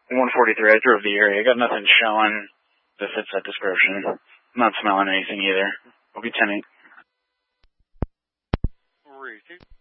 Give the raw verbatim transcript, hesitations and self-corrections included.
one forty-three, I drove the area. I got nothing showing that fits that description. I'm not smelling anything either. I'll be ten eight. Receive.